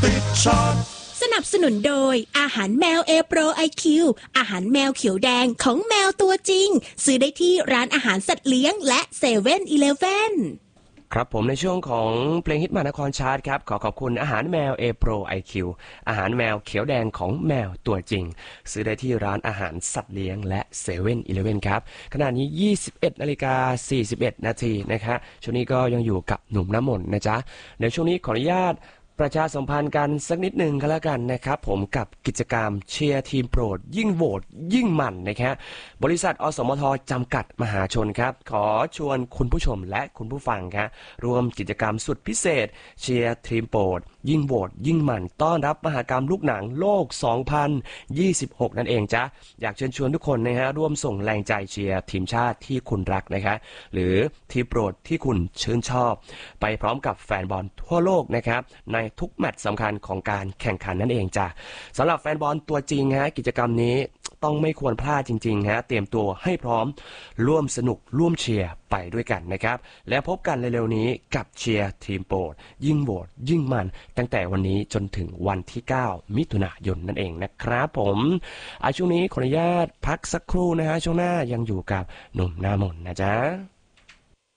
สนับสนุนโดยอาหารแมวเอโปรไอคิวอาหารแมวเขียวแดงของแมวตัวจริงซื้อได้ที่ร้านอาหารสัตว์เลี้ยงและเซเว่นอีเลฟเว่นครับผมในช่วงของเพลงฮิตมหานครชาร์ตครับขอบคุณอาหารแมวเอโปรไอคิวอาหารแมวเขียวแดงของแมวตัวจริงซื้อได้ที่ร้านอาหารสัตว์เลี้ยงและเซเว่นอีเลฟเว่นครับขณะนี้ 21:41 นาทีนะครับช่วงนี้ก็ยังอยู่กับหนุ่มน้ำมนต์นะจ๊ะเดี๋ยวช่วงนี้ขออนุญาตประชาสัมพันธ์กันสักนิดหนึ่งก็แล้วกันนะครับผมกับกิจกรรมเชียร์ทีมโปรดยิ่งโหวตยิ่งมันนะครับบริษัทอสมทจำกัดมหาชนครับขอชวนคุณผู้ชมและคุณผู้ฟังครับรวมกิจกรรมสุดพิเศษเชียร์ทีมโปรดยิ่งโหวตยิ่งมันต้อนรับมหกรรมลูกหนังโลก 2026 นั่นเองจ้ะอยากเชิญชวนทุกคนนะฮะร่วมส่งแรงใจเชียร์ทีมชาติที่คุณรักนะครับหรือทีมโปรดที่คุณชื่นชอบไปพร้อมกับแฟนบอลทั่วโลกนะครับในทุกแมตช์สำคัญของการแข่งขันนั่นเองจ้ะสำหรับแฟนบอลตัวจริงฮะกิจกรรมนี้ต้องไม่ควรพลาดจริงๆฮะเตรียมตัวให้พร้อมร่วมสนุกร่วมเชียร์ไปด้วยกันนะครับและพบกันเร็วๆนี้กับเชียร์ทีมโปรดยิ่งโหวตยิ่งมันตั้งแต่วันนี้จนถึงวันที่ 9 มิถุนายนนั่นเองนะครับผมช่วงนี้ขออนุญาตพักสักครู่นะฮะช่วงหน้ายังอยู่กับหนุ่มหน้ามนต์นะจ๊ะ